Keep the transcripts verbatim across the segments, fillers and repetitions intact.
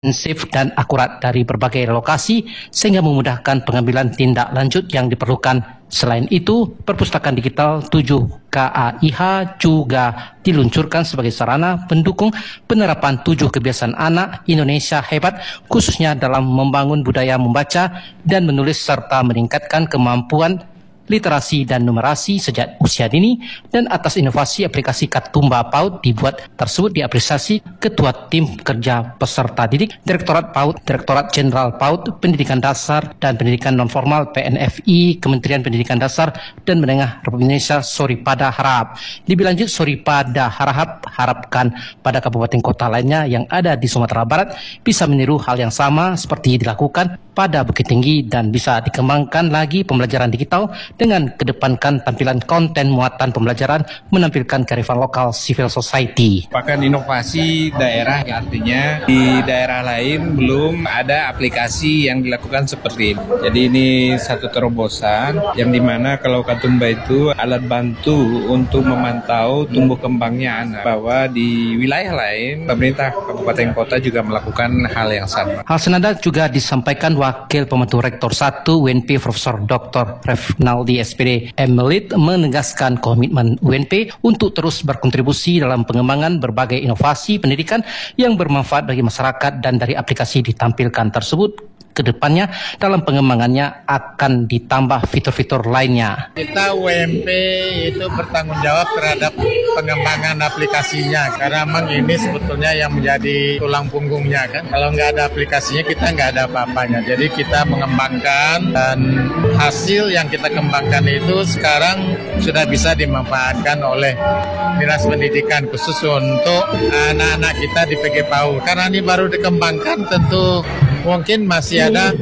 komprehensif dan akurat dari berbagai lokasi sehingga memudahkan pengambilan tindak lanjut yang diperlukan. Selain itu, perpustakaan digital tujuh K A I H juga diluncurkan sebagai sarana pendukung penerapan tujuh kebiasaan anak Indonesia hebat, khususnya dalam membangun budaya membaca dan menulis serta meningkatkan kemampuan literasi dan numerasi sejak usia dini. Dan atas inovasi aplikasi Katumba PAUD dibuat tersebut diapresiasi Ketua Tim Kerja Peserta Didik Direktorat PAUD, Direktorat Jenderal PAUD Pendidikan Dasar dan Pendidikan Nonformal P N F I Kementerian Pendidikan Dasar dan Menengah Republik Indonesia Soripada Harahap. Lebih lanjut, Soripada Harahap harapkan pada kabupaten kota lainnya yang ada di Sumatera Barat bisa meniru hal yang sama seperti dilakukan pada Bukit Tinggi dan bisa dikembangkan lagi pembelajaran digital dengan kedepankan tampilan konten muatan pembelajaran menampilkan kearifan lokal civil society. Merupakan inovasi daerah, artinya di daerah lain belum ada aplikasi yang dilakukan seperti ini. Jadi ini satu terobosan yang dimana kalau Katumba itu alat bantu untuk memantau tumbuh kembangnya anak, bahwa di wilayah lain pemerintah kabupaten kota juga melakukan hal yang sama. Hal senada juga disampaikan Wakil Pembantu Rektor satu U N P Profesor Doktor Refnaldi S P D Emelit, menegaskan komitmen U N P untuk terus berkontribusi dalam pengembangan berbagai inovasi pendidikan yang bermanfaat bagi masyarakat, dan dari aplikasi ditampilkan tersebut kedepannya dalam pengembangannya akan ditambah fitur-fitur lainnya. Kita U M P itu bertanggung jawab terhadap pengembangan aplikasinya, karena memang ini sebetulnya yang menjadi tulang punggungnya kan. Kalau nggak ada aplikasinya kita nggak ada apa-apanya. Jadi kita mengembangkan, dan hasil yang kita kembangkan itu sekarang sudah bisa dimanfaatkan oleh Dinas Pendidikan khusus untuk anak-anak kita di P G PAUD. Karena ini baru dikembangkan, tentu mungkin masih ada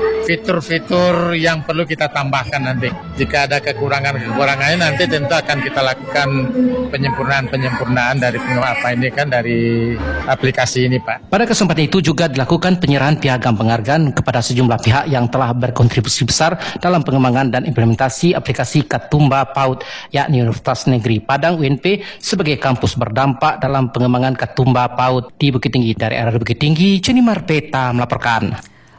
fitur-fitur yang perlu kita tambahkan nanti. Jika ada kekurangan-kekurangannya nanti tentu akan kita lakukan penyempurnaan-penyempurnaan dari apa ini kan dari aplikasi ini, Pak. Pada kesempatan itu juga dilakukan penyerahan piagam penghargaan kepada sejumlah pihak yang telah berkontribusi besar dalam pengembangan dan implementasi aplikasi Katumba PAUD, yakni Universitas Negeri Padang U N P sebagai kampus berdampak dalam pengembangan Katumba PAUD di Bukit Tinggi. Dari area Bukit Tinggi, Jenny Marpeta melaporkan.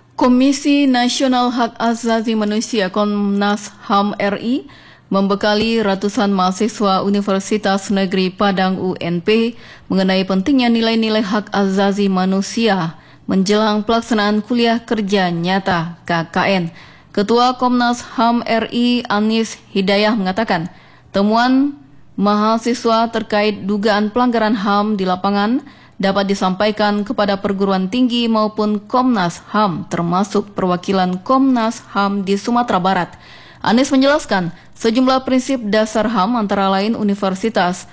Komisi Nasional Hak Asasi Manusia Komnas H A M R I membekali ratusan mahasiswa Universitas Negeri Padang U N P mengenai pentingnya nilai-nilai hak asasi manusia menjelang pelaksanaan kuliah kerja nyata K K N. Ketua Komnas H A M R I Anis Hidayah mengatakan, temuan mahasiswa terkait dugaan pelanggaran H A M di lapangan dapat disampaikan kepada perguruan tinggi maupun Komnas H A M, termasuk perwakilan Komnas H A M di Sumatera Barat. Anis menjelaskan, sejumlah prinsip dasar H A M antara lain universitas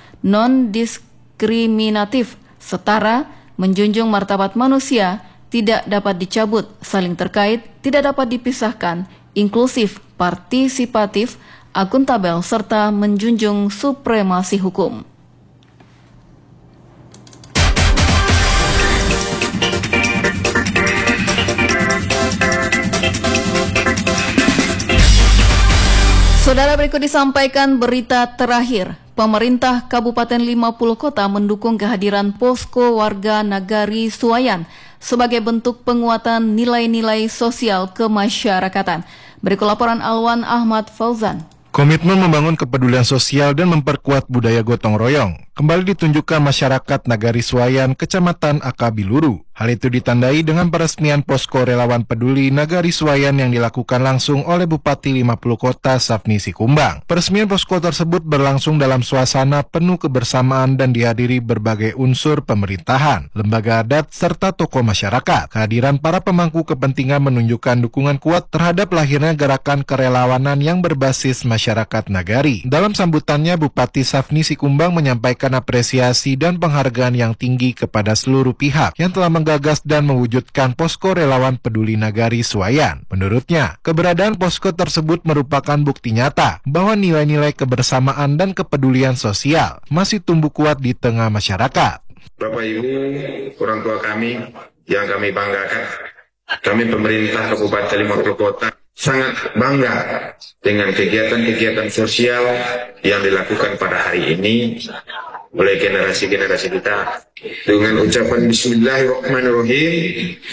non-diskriminatif, setara, menjunjung martabat manusia, tidak dapat dicabut, saling terkait, tidak dapat dipisahkan, inklusif, partisipatif, akuntabel, serta menjunjung supremasi hukum. Saudara, berikut disampaikan berita terakhir. Pemerintah Kabupaten lima puluh Kota mendukung kehadiran posko warga Nagari Suayan sebagai bentuk penguatan nilai-nilai sosial kemasyarakatan. Berikut laporan Alwan Ahmad Fauzan. Komitmen membangun kepedulian sosial dan memperkuat budaya gotong royong kembali ditunjukkan masyarakat Nagari Suayan, Kecamatan Akabiluru. Hal itu ditandai dengan peresmian posko relawan peduli Nagari Suayan yang dilakukan langsung oleh Bupati lima puluh Kota Safni Sikumbang. Peresmian posko tersebut berlangsung dalam suasana penuh kebersamaan dan dihadiri berbagai unsur pemerintahan, lembaga adat, serta tokoh masyarakat. Kehadiran para pemangku kepentingan menunjukkan dukungan kuat terhadap lahirnya gerakan kerelawanan yang berbasis masyarakat Nagari. Dalam sambutannya, Bupati Safni Sikumbang menyampaikan apresiasi dan penghargaan yang tinggi kepada seluruh pihak yang telah menggagas dan mewujudkan posko relawan peduli Nagari Suayan. Menurutnya, keberadaan posko tersebut merupakan bukti nyata bahwa nilai-nilai kebersamaan dan kepedulian sosial masih tumbuh kuat di tengah masyarakat. Bapak Ibu, orang tua kami yang kami banggakan, kami pemerintah Kabupaten lima puluh Kota sangat bangga dengan kegiatan-kegiatan sosial yang dilakukan pada hari ini oleh generasi-generasi kita dengan ucapan Bismillahirrahmanirrahim.